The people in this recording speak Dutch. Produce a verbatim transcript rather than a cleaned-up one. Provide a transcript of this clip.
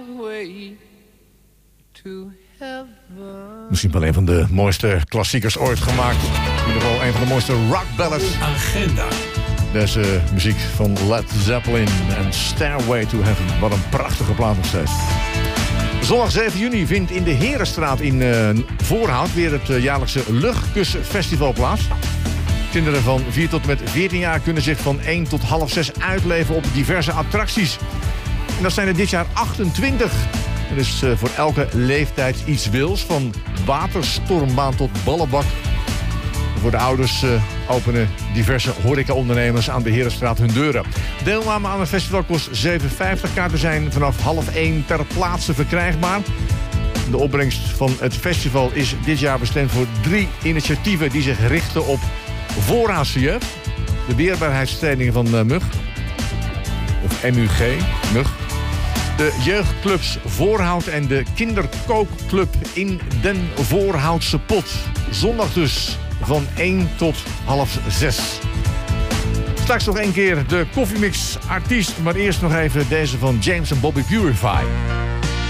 Misschien wel een van de mooiste klassiekers ooit gemaakt. In ieder geval een van de mooiste rock ballads. Agenda. Deze muziek van Led Zeppelin en Stairway to Heaven. Wat een prachtige plaat nog steeds. Zondag zeven juni vindt in de Herenstraat in uh, Voorhout weer het uh, jaarlijkse Luchtkusfestival plaats. Kinderen van vier tot met veertien jaar kunnen zich van één tot half zes uitleven op diverse attracties. En dat zijn er dit jaar achtentwintig. Er is uh, voor elke leeftijd iets wils, van waterstormbaan tot ballenbak. Voor de ouders uh, openen diverse horecaondernemers aan de Herenstraat hun deuren. Deelname aan het festival kost zeven vijftig. Kaarten zijn vanaf half één ter plaatse verkrijgbaar. De opbrengst van het festival is dit jaar bestemd voor drie initiatieven die zich richten op voorraadsieën, de weerbaarheidstrainingen van uh, mug, of M U G, mug, de jeugdclubs Voorhout en de kinderkookclub in den Voorhoutse Pot. Zondag dus van één tot half zes. Straks nog een keer de koffiemix artiest, maar eerst nog even deze van James en Bobby Purify.